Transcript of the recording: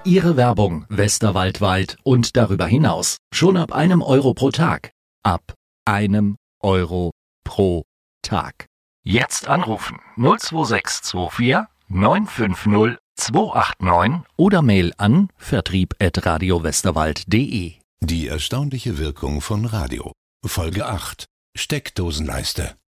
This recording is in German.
Ihre Werbung westerwaldweit und darüber hinaus schon ab €1 pro Tag. Ab €1 pro Tag. Jetzt anrufen 02624 950 289 oder Mail an vertrieb@radiowesterwald.de. Die erstaunliche Wirkung von Radio. Folge 8. Steckdosenleiste.